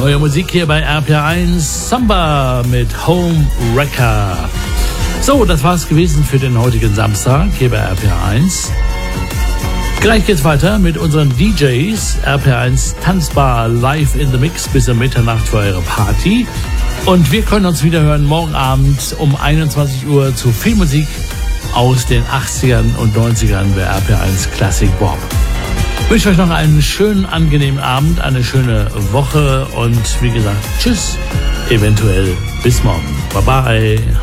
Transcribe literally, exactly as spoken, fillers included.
Neue Musik hier bei R P R eins, Samba mit Home Wrecker. So, das war's gewesen für den heutigen Samstag hier bei R P R eins. Gleich geht's weiter mit unseren D Js. R P R eins Tanzbar live in the Mix bis um Mitternacht für eure Party. Und wir können uns wieder hören morgen Abend um einundzwanzig Uhr zu viel Musik aus den achtzigern und neunzigern bei R P R eins Classic Bob. Ich wünsche euch noch einen schönen, angenehmen Abend, eine schöne Woche und wie gesagt, tschüss, eventuell bis morgen. Bye bye.